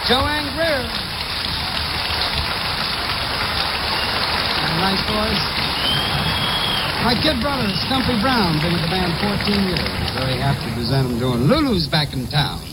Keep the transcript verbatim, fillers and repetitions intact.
Joanne Greer. Nice boys. My kid brother, Stumpy Brown, been with the band fourteen years. Very happy to present him doing Lulu's back in town.